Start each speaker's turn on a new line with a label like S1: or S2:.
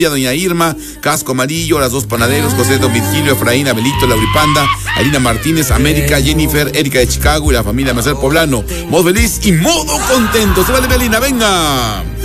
S1: doña Irma, Casco Amarillo, las dos panaderos, José Don Virgilio, Efraín, Abelito, Lauripanda, Alina Martínez, América, Jennifer, Erika de Chicago y la familia Macer Poblano. Modo feliz y modo contento. Se vale, Melina, venga.